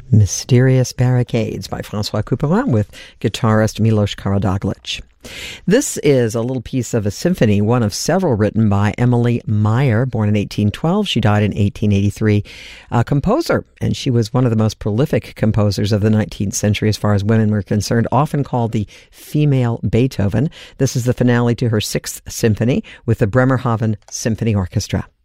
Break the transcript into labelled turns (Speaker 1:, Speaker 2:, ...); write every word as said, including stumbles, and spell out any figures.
Speaker 1: Mysterious Barricades by François Couperin with guitarist Milos Karadoglic. This is a little piece of a symphony, one of several written by Emily Meyer, born in eighteen twelve. She died in eighteen eighty-three. A composer, and she was one of the most prolific composers of the nineteenth century as far as women were concerned, often called the female Beethoven. This is the finale to her sixth symphony with the Bremerhaven Symphony Orchestra.